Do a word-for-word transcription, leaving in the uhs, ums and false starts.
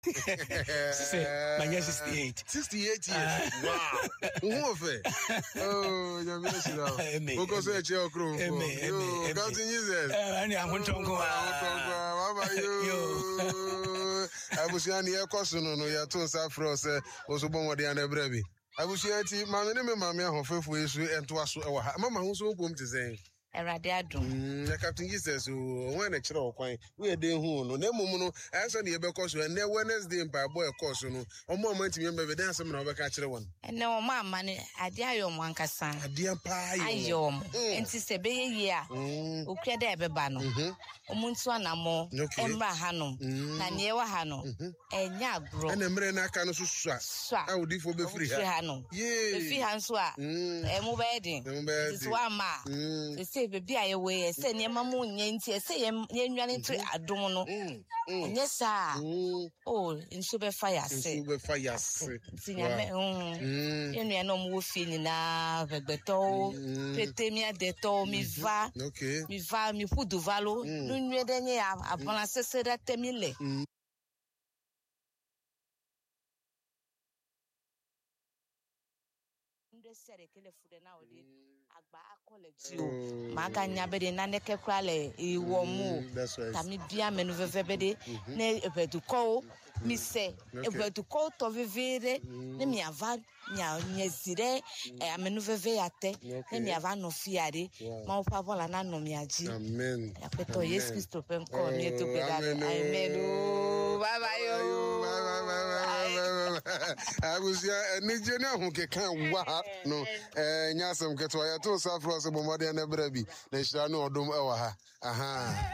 Say, my sixty-eight. sixty-eight years. Wow. Who of it? Oh, you're missing out. Because I check your crew. You counting Jesus. I'm going to go. How about you? I was young here, cousin, no, you're too sad for us. Was born with the Anabrabi. I was here, my name, Mamma, who fell for you and to us. Mamma, who's home to say. Eradadum. The Captain Jesus, who went a channel coin, we are doing who no mono, answer the because we are never Wednesday by boy, of course, no, or more money to remember the dance of our catcher one. And no, my money, a dear one cassan, a dear pie, I yom, and sister Bay, yeah, who create a bebano, Omunsuana mo, Embra Hanum, Naniewa Hano, and Yagro, and the Mrena can swap. I would do for the free Hano. Yea, the free Hanswa, a move wedding, it's one ma. Baby, I away, send your mamma, Yancy, say, and run into a dono. Yes, sir. Oh, in super fire, super fire. Sing a own. You know, more feeling now, the beto, Petemia de to me va, okay, me va, me put du valo, no, then you have upon a sister that temile. Sere kele fude na odi agba college o maga nyabede na neke kwale iwo mu tami bia menu vevebede ne ebeduko mi se ebeduko to vevere ne mi ava nya nyezire e amenu veve yate ne mi ava no fiare ma opa bola na no mi aji amen apeto Yesu Kristo pen ko mi to pedale amen bye bye yo bye bye bye I was here Nigeria who can wa no eh nyasem ketwa ya to safro so bomode na brabi na hira no odom e wa ha aha